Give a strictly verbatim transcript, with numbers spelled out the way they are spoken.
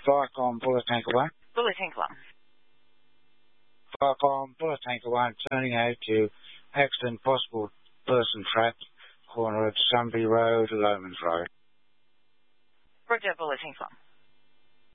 Viacom Bullet Tanker one. Bullet Tanker one. Viacom Bullet Tanker one, turning out to accident possible person trapped, corner at Sunby Road, Lomans Road. Roger, Bullet Tanker one.